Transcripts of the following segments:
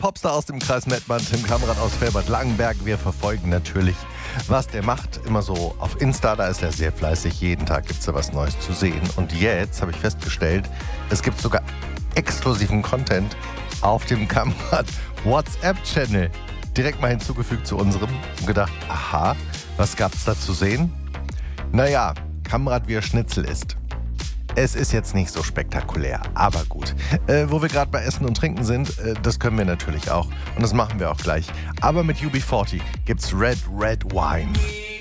Popstar aus dem Kreis Mettmann, Tim Kamrat aus Felbert-Langenberg. Wir verfolgen natürlich, was der macht. Immer so auf Insta, da ist er sehr fleißig. Jeden Tag gibt es da was Neues zu sehen. Und jetzt habe ich festgestellt, es gibt sogar exklusiven Content auf dem Kamrat WhatsApp-Channel. Direkt mal hinzugefügt zu unserem und gedacht, aha, was gab's da zu sehen? Naja, Kamrat wie er Schnitzel isst. Es ist jetzt nicht so spektakulär, aber gut. Wo wir gerade bei Essen und Trinken sind, das können wir natürlich auch. Und das machen wir auch gleich. Aber mit UB40 gibt's Red Wine.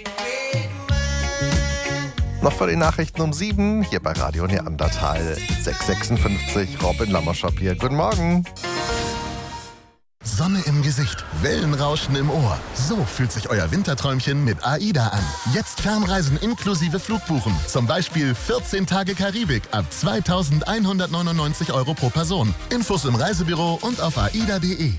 Noch vor den Nachrichten um 7, hier bei Radio Neandertal. 6:56, Robin Lammerschop hier. Guten Morgen. Sonne im Gesicht, Wellenrauschen im Ohr. So fühlt sich euer Winterträumchen mit AIDA an. Jetzt Fernreisen inklusive Flugbuchen. Zum Beispiel 14 Tage Karibik ab 2.199 € pro Person. Infos im Reisebüro und auf aida.de.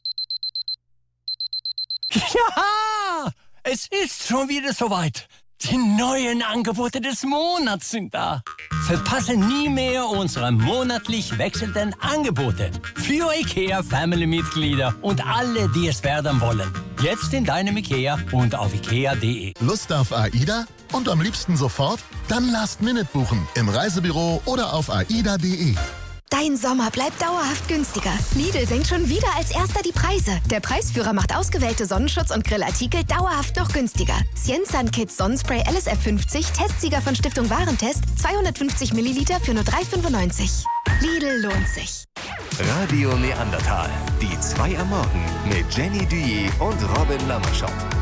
Ja, es ist schon wieder soweit. Die neuen Angebote des Monats sind da. Verpasse nie mehr unsere monatlich wechselnden Angebote für IKEA-Family-Mitglieder und alle, die es werden wollen. Jetzt in deinem IKEA und auf ikea.de. Lust auf AIDA? Und am liebsten sofort? Dann Last-Minute buchen im Reisebüro oder auf aida.de. Dein Sommer bleibt dauerhaft günstiger. Lidl senkt schon wieder als erster die Preise. Der Preisführer macht ausgewählte Sonnenschutz- und Grillartikel dauerhaft noch günstiger. Cienzan Kids Sonnenspray LSF 50, Testsieger von Stiftung Warentest, 250 Milliliter für nur 3,95. Lidl lohnt sich. Radio Neandertal, die 2 am Morgen mit Jenny Duy und Robin Lammerschop.